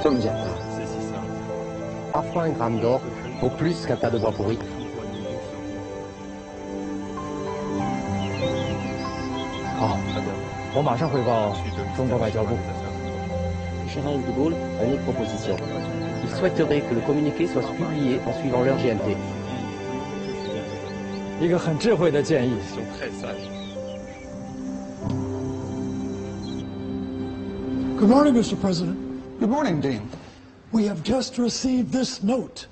这么简单。Parfois un gramme d'or vaut plus qu'un tas de bois pourri. 好，我马上汇报中国外交部。 Général de Gaulle a une autre proposition. Il souhaiterait que le communiqué soit publié en suivant l'heure GMT. 一个很智慧的建议。 Good morning, Mr. President. Good morning, Dean. We have just received this note.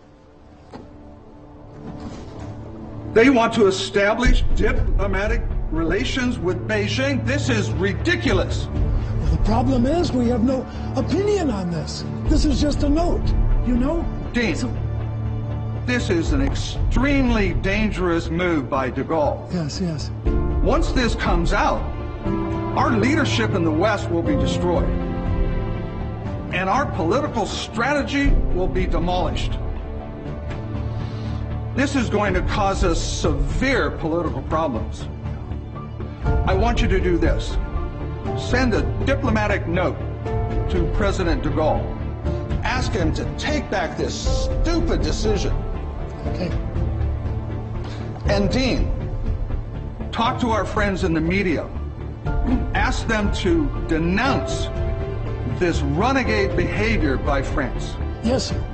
They want to establish diplomatic relations with Beijing? This is ridiculous. Well, the problem is we have no opinion on this. This is just a note, you know? Dean, this is an extremely dangerous move by de Gaulle. Yes, yes. Once this comes out, our leadership in the West will be destroyed. And our political strategy will be demolished. This is going to cause us severe political problems. I want you to do this. Send a diplomatic note to President de Gaulle. Ask him to take back this stupid decision. Okay. And Dean, talk to our friends in the media. Ask them to denounce this renegade behavior by France. Yes, sir.